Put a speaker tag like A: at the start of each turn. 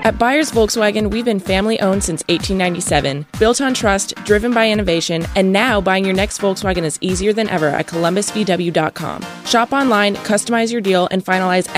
A: At Byers Volkswagen, we've been family-owned since 1897, built on trust, driven by innovation, and now buying your next Volkswagen is easier than ever at columbusvw.com. Shop online, customize your deal, and finalize